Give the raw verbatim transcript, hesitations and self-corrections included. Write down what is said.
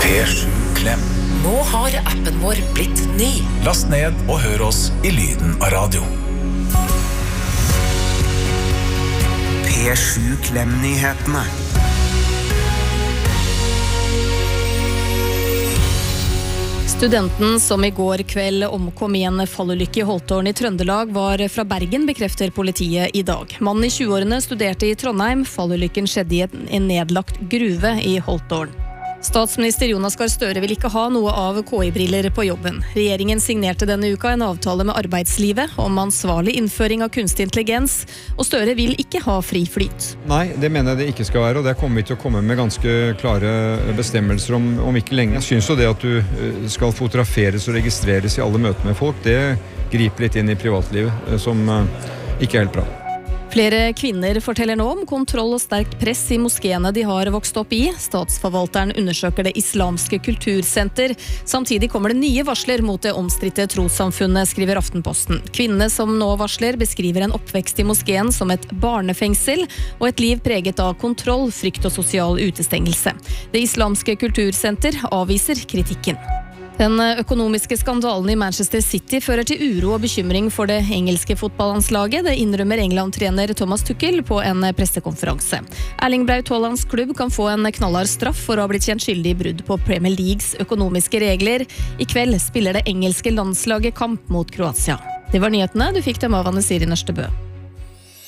P sju Klem. Nå har appen vår blitt ny. Last ned og hør oss i lyden av radio. P sju Klem-nyhetene. Studenten som i går kveld omkom i en fallulykke i Holtålen i Trøndelag var fra Bergen, bekrefter politiet i dag. Mannen i tjueårene studerte i Trondheim. Fallulykken skjedde i en nedlagt gruve i Holtålen. Statsminister Jonas Gahr Støre vil ikke ha noe av K I-briller på jobben. Regjeringen signerte denne uka en avtale med arbeidslivet om ansvarlig innføring av kunstig intelligens, og Støre vil ikke ha fri flyt. Nei, det mener jeg det ikke skal være, og det kommer vi til å komme med ganske klare bestemmelser om, om ikke lenge. Jeg synes jo det at du skal fotograferes og registreres i alle møter med folk, det griper litt inn i privatlivet, som ikke er helt bra. Flere kvinner forteller nå om kontroll og sterkt press i moskéene de har vokst opp i. Statsforvalteren undersøker det islamske kultursenter. Samtidig kommer det nye varsler mot det omstridte trossamfunnet, skriver Aftenposten. Kvinnene som nå varsler beskriver en oppvekst i moskeen som et barnefengsel, og et liv preget av kontroll, frykt og sosial utestengelse. Det islamske kultursenter avviser kritikken. Den økonomiske skandalen i Manchester City fører til uro og bekymring for det engelske fotballandslaget. Det innrømmer England-trener Thomas Tuchel på en pressekonferanse. Erling Braut Haalands klubb kan få en knallhard straff for å ha blitt kjent skyldig i brudd på Premier Leagues økonomiske regler. I kveld spiller det engelske landslaget kamp mot Kroatia. Det var nyhetene. Du fikk dem av Anne Siri Nørstebø.